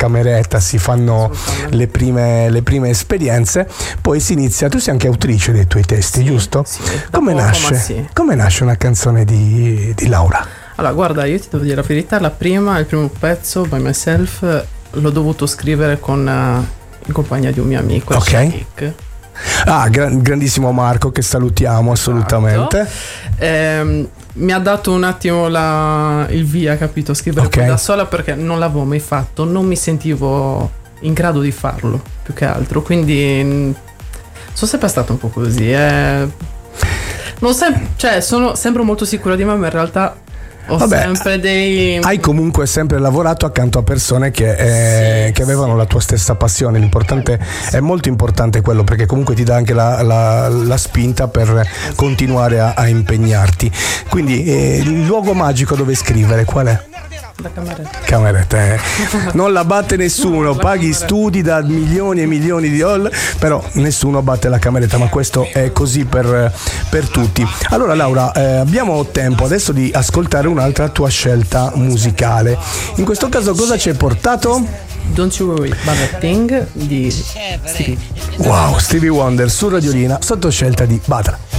cameretta, si fanno le prime esperienze, poi si inizia. Tu sei anche autrice dei tuoi testi, giusto? Sì, come nasce? Come nasce una canzone di Laura? Allora, guarda, io ti devo dire la verità, il primo pezzo, By Myself, l'ho dovuto scrivere in compagnia di un mio amico, ok. Grandissimo Marco, che salutiamo assolutamente. Mi ha dato un attimo il via, capito? Scrivere da sola, perché non l'avevo mai fatto, non mi sentivo in grado di farlo, più che altro, quindi sono sempre stato un po' così. Sembro molto sicura di me, ma in realtà hai comunque sempre lavorato accanto a persone che avevano la tua stessa passione. È molto importante quello, perché comunque ti dà anche la spinta per continuare a impegnarti. Quindi il luogo magico dove scrivere qual è? La cameretta. Non la batte nessuno, paghi studi da milioni e milioni di dollari, però nessuno batte la cameretta, ma questo è così per tutti. Allora Laura, abbiamo tempo adesso di ascoltare un'altra tua scelta musicale. In questo caso cosa ci hai portato? Don't You Worry About a Thing di Stevie. Wow, Stevie Wonder su Radiolina, sotto scelta di Batra.